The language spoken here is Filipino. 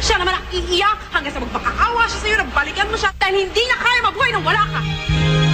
Siya naman ang iiyak hanggang sa magmakaawa siya sa'yo na balikan mo siya dahil hindi niya kaya mabuhay nang wala ka.